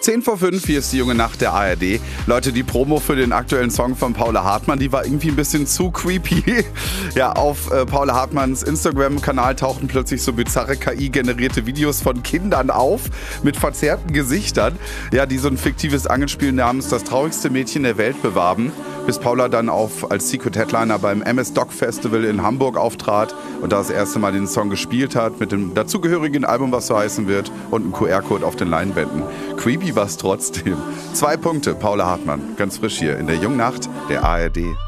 10 vor 5, hier ist die junge Nacht der ARD. Leute, die Promo für den aktuellen Song von Paula Hartmann, die war irgendwie ein bisschen zu creepy. Ja, auf Paula Hartmanns Instagram-Kanal tauchten plötzlich so bizarre KI-generierte Videos von Kindern auf mit verzerrten Gesichtern, ja, die so ein fiktives Angelspiel namens Das traurigste Mädchen der Welt bewarben, bis Paula dann als Secret Headliner beim MS Doc Festival in Hamburg auftrat und da das erste Mal den Song gespielt hat mit dem dazugehörigen Album, was so heißen wird, und einem QR-Code auf den Leinwänden. Creepy war es trotzdem. 2 Punkte, Paula Hartmann, ganz frisch hier in der Jungnacht der ARD.